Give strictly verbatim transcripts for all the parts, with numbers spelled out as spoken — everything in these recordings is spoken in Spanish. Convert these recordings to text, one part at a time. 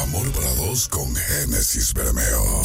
Amor para dos con Génesis Bermeo.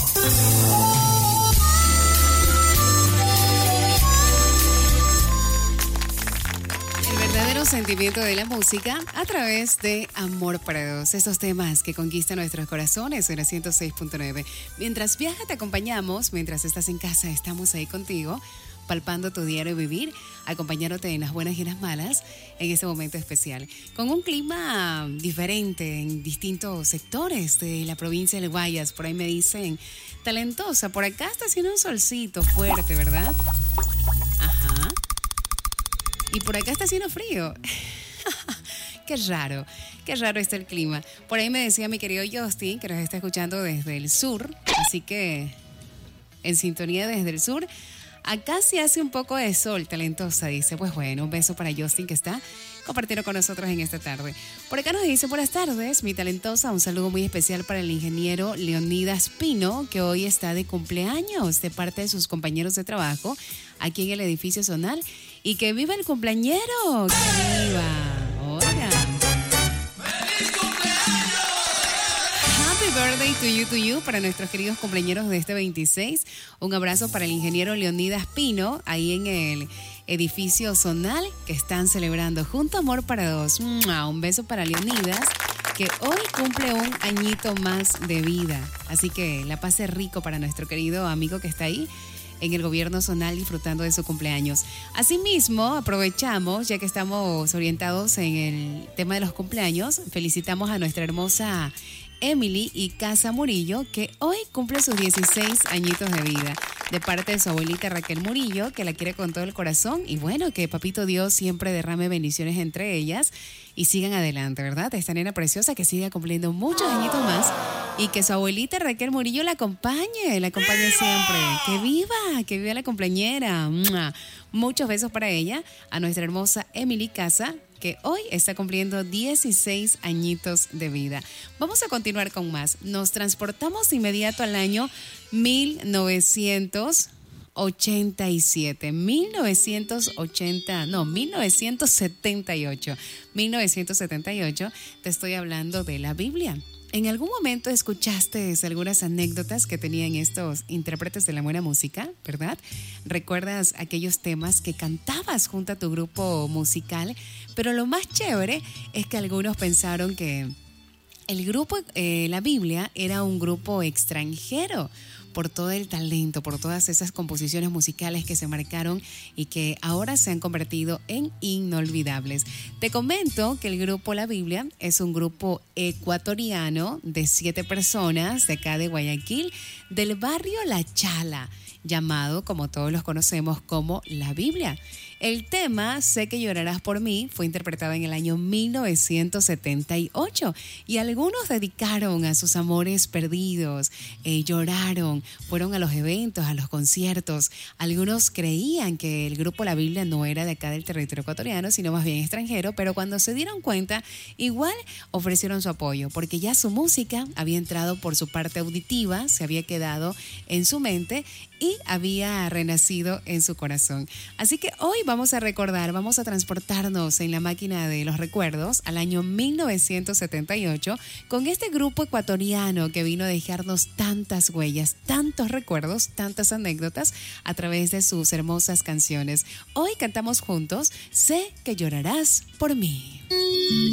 El verdadero sentimiento de la música a través de Amor para Dos. Esos temas que conquistan nuestros corazones en la ciento seis punto nueve. Mientras viajas te acompañamos, mientras estás en casa estamos ahí contigo, palpando tu diario vivir, acompañándote en las buenas y en las malas en este momento especial. Con un clima diferente en distintos sectores de la provincia del Guayas. Por ahí me dicen, talentosa, por acá está haciendo un solcito fuerte, ¿verdad? Ajá. Y por acá está haciendo frío. Qué raro, qué raro está el clima. Por ahí me decía mi querido Justin, que nos está escuchando desde el sur, así que en sintonía desde el sur. Acá sí hace un poco de sol, talentosa, dice. Pues bueno, un beso para Justin que está compartiendo con nosotros en esta tarde. Por acá nos dice, buenas tardes, mi talentosa. Un saludo muy especial para el ingeniero Leonidas Pino, que hoy está de cumpleaños de parte de sus compañeros de trabajo aquí en el edificio zonal. Y que viva el cumpleañero, que viva. Oiga. Happy birthday to you, to you, para nuestros queridos cumpleaños de este veintiséis. Un abrazo para el ingeniero Leonidas Pino, ahí en el edificio zonal, que están celebrando junto Amor para Dos. Un beso para Leonidas, que hoy cumple un añito más de vida. Así que la pase rico para nuestro querido amigo que está ahí en el gobierno zonal disfrutando de su cumpleaños. Asimismo, aprovechamos, ya que estamos orientados en el tema de los cumpleaños, felicitamos a nuestra hermosa Emily y Casa Murillo, que hoy cumple sus dieciséis añitos de vida, de parte de su abuelita Raquel Murillo, que la quiere con todo el corazón, y bueno, que Papito Dios siempre derrame bendiciones entre ellas y sigan adelante, ¿verdad? Esta nena preciosa que siga cumpliendo muchos añitos más y que su abuelita Raquel Murillo la acompañe, la acompañe siempre. ¡Que viva! ¡Que viva la cumpleañera! ¡Mua! Muchos besos para ella, a nuestra hermosa Emily Casa, que hoy está cumpliendo dieciséis añitos de vida. Vamos a continuar con más. Nos transportamos de inmediato al año mil novecientos ochenta y siete. mil novecientos ochenta, no, mil novecientos setenta y ocho. mil novecientos setenta y ocho, te estoy hablando de la Biblia. ¿En algún momento escuchaste algunas anécdotas que tenían estos intérpretes de la buena música, verdad? ¿Recuerdas aquellos temas que cantabas junto a tu grupo musical? Pero lo más chévere es que algunos pensaron que el grupo, eh, la Biblia, era un grupo extranjero por todo el talento, por todas esas composiciones musicales que se marcaron y que ahora se han convertido en inolvidables. Te comento que el grupo La Biblia es un grupo ecuatoriano de siete personas de acá de Guayaquil, del barrio La Chala, llamado, como todos los conocemos, como La Biblia. El tema Sé que llorarás por mí fue interpretado en el año mil novecientos setenta y ocho y algunos dedicaron a sus amores perdidos, eh, lloraron, fueron a los eventos, a los conciertos. Algunos creían que el grupo La Biblia no era de acá del territorio ecuatoriano, sino más bien extranjero, pero cuando se dieron cuenta, igual ofrecieron su apoyo, porque ya su música había entrado por su parte auditiva, se había quedado en su mente y había renacido en su corazón. Así que hoy vamos a recordar, vamos a transportarnos en la máquina de los recuerdos al año mil novecientos setenta y ocho con este grupo ecuatoriano que vino a dejarnos tantas huellas, tantos recuerdos, tantas anécdotas a través de sus hermosas canciones. Hoy cantamos juntos Sé que llorarás por mí.